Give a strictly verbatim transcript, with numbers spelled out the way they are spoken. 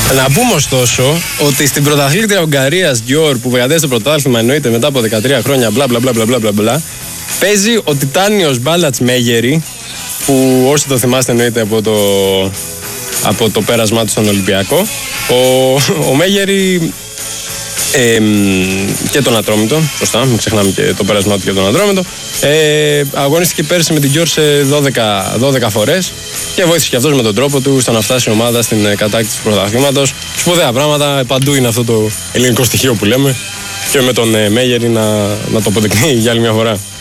Να πούμε ωστόσο ότι στην πρωταθλήτρια Ουγγαρίας Γιόρ που βγαδίζει το πρωτάθλημα, εννοείται μετά από δεκατρία χρόνια, μπλα μπλα μπλα μπλα μπλα μπλα, παίζει ο Τιτάνιος Μπάλατς Μέγερη, που όσοι το θυμάστε εννοείται από το, από το πέρασμά του στον Ολυμπιακό. Ο, ο Μέγερη ε, και τον Ατρόμητο, σωστά, μην ξεχνάμε και το πέρασμά του και τον Ατρόμητο. Ε, αγωνίστηκε πέρσι με την Γιόρ σε δώδεκα, δώδεκα φορές και βοήθησε και αυτός με τον τρόπο του στο να φτάσει η ομάδα στην κατάκτηση του πρωταθλήματος. Σπουδαία πράγματα, παντού είναι αυτό το ελληνικό στοιχείο που λέμε και με τον ε, Μέγερη να, να το αποδεικνύει για άλλη μια φορά.